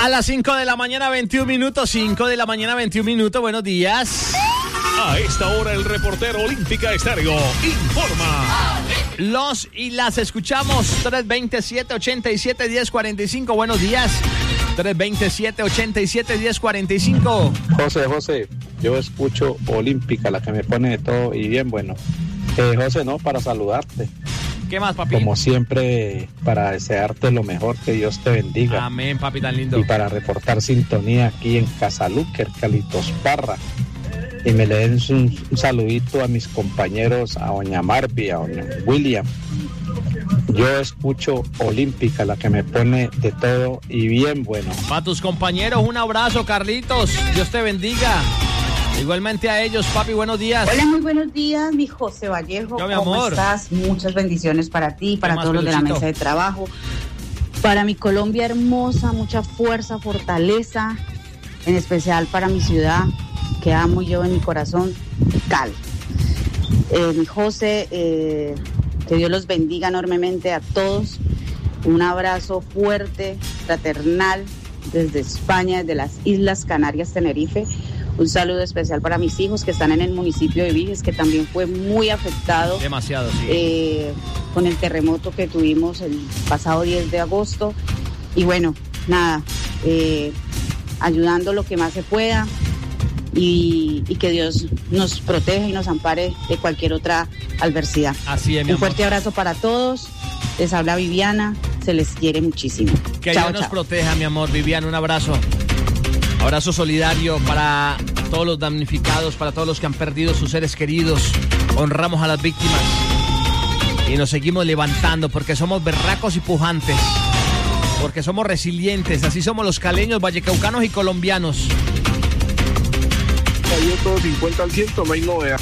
A las 5 de la mañana, 21 minutos. 5 de la mañana, 21 minutos. Buenos días. A esta hora el reportero Olímpica Estéreo informa. Los y las escuchamos. 327-87-1045. Buenos días. 327-87-1045. José, yo escucho Olímpica, la que me pone de todo y bien bueno. José, no, para saludarte. ¿Qué más, papi? Como siempre, para desearte lo mejor, que Dios te bendiga. Amén, papi, tan lindo. Y para reportar sintonía aquí en Casaluquer, Calitos Parra. Y me le den un saludito a mis compañeros, a doña Marvi, a doña William. Yo escucho Olímpica, la que me pone de todo y bien bueno. Para tus compañeros, un abrazo, Carlitos. Dios te bendiga. Igualmente a ellos, papi, buenos días. Hola, muy buenos días, mi José Vallejo. Yo, mi ¿Cómo amor? estás? Muchas bendiciones para ti, para todos los de la Peluchito? mesa de trabajo. Para mi Colombia hermosa, mucha fuerza, fortaleza, en especial para mi ciudad, que amo y llevo en mi corazón, Cali. Mi José, que Dios los bendiga enormemente a todos. Un abrazo fuerte, fraternal, desde España, desde las Islas Canarias, Tenerife. Un saludo especial para mis hijos que están en el municipio de Viges, que también fue muy afectado. Demasiado, sí. Con el terremoto que tuvimos el pasado 10 de agosto. Y bueno, nada, ayudando lo que más se pueda y que Dios nos proteja y nos ampare de cualquier otra adversidad. Así es, mi Un amor. fuerte abrazo para todos. Les habla Viviana, se les quiere muchísimo. Que Chao, Dios nos chao. proteja, mi amor. Viviana, un abrazo. Abrazo solidario para todos los damnificados, para todos los que han perdido sus seres queridos. Honramos a las víctimas y nos seguimos levantando porque somos berracos y pujantes, porque somos resilientes. Así somos los caleños, vallecaucanos y colombianos. Ahí todo 50 al 100, no hay novedad.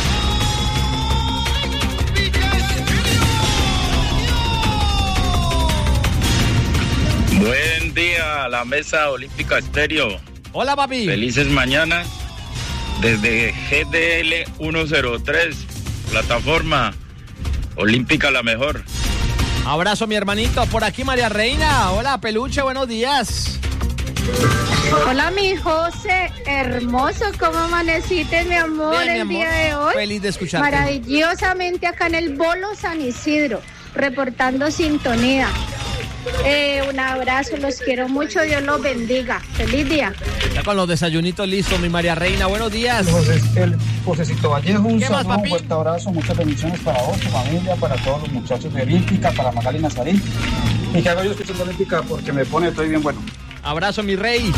Buen día a la mesa Olímpica Estéreo. Hola, papi. Felices mañanas desde GDL 103, plataforma Olímpica la mejor. Abrazo, mi hermanito. Por aquí, María Reina. Hola, peluche, buenos días. Hola, mi José, hermoso, ¿cómo amaneciste, mi amor, Bien, mi el amor. día de hoy? Feliz de escucharte. Maravillosamente acá en el Bolo San Isidro, reportando sintonía. Un abrazo, los quiero mucho, Dios los bendiga. Feliz día. Ya con los desayunitos listos, mi María Reina. Buenos días. El Josecito Vallejo, un ¿Qué más, saludo, un papi? fuerte abrazo, muchas bendiciones para vos, tu familia, para todos los muchachos de Olímpica, para Magali Nazarín. Y que hago yo escuchando Olímpica porque me pone todo bien bueno. Abrazo, mi rey.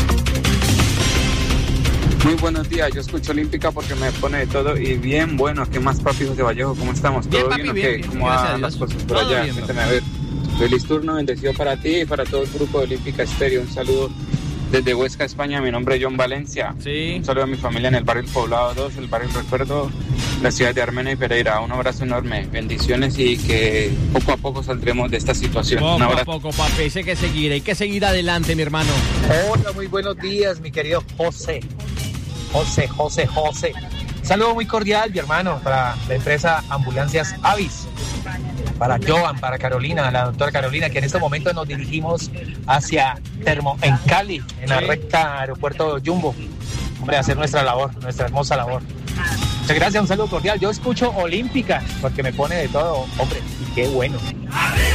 Muy buenos días, yo escucho Olímpica porque me pone de todo y bien bueno. ¿Qué más, papi José Vallejo? ¿Cómo estamos? Bien, ¿Todo papi, bien o bien, qué? bien, ¿Cómo gracias a van Dios. las cosas por Todo allá? bien, Cuéntame a ver. Feliz turno, bendecido para ti y para todo el grupo de Olímpica Estéreo. Un saludo desde Huesca, España. Mi nombre es John Valencia. Sí. Un saludo a mi familia en el barrio El Poblado 2, el barrio Recuerdo, la ciudad de Armenia y Pereira. Un abrazo enorme, bendiciones y que poco a poco saldremos de esta situación. Un Poco a abrazo. poco, papi. Hay que seguir adelante, mi hermano. Hola, muy buenos días, mi querido José. José. Un saludo muy cordial, mi hermano, para la empresa Ambulancias Avis, para Joan, para Carolina, la doctora Carolina, que en este momento nos dirigimos hacia en Cali, en la recta aeropuerto Jumbo. Hombre, a hacer nuestra labor, nuestra hermosa labor. Muchas gracias, un saludo cordial. Yo escucho Olímpica porque me pone de todo, hombre, y qué bueno.